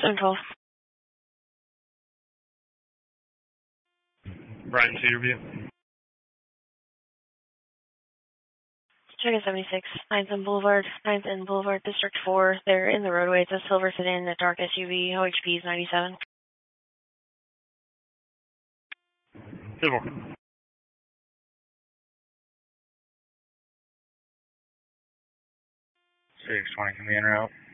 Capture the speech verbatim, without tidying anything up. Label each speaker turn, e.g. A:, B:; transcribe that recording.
A: seven twelve.
B: Brighton Cedar View.
A: Chicken seventy-six, ninth and Boulevard, ninth and Boulevard, District four. They're in the roadway. It's a silver sedan, a dark S U V. O H P is ninety-seven.
B: Civil. six twenty can be en route.